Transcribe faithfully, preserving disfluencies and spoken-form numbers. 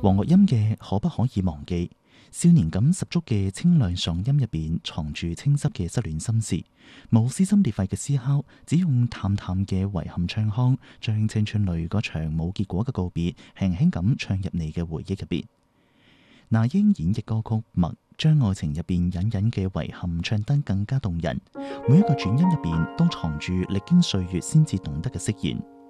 黃岳音嘅可不可以忘記？少年感十足嘅清亮嗓音入邊藏住清晰嘅失戀心事，冇撕心裂肺嘅思考，只用淡淡嘅遺憾唱腔，將青春裏嗰場冇結果嘅告別，輕輕咁唱入你嘅回憶入邊。那英演繹歌曲《默》，將愛情入邊隱隱嘅遺憾唱得更加動人，每一個轉音入邊都藏住歷經歲月先至懂得嘅釋然。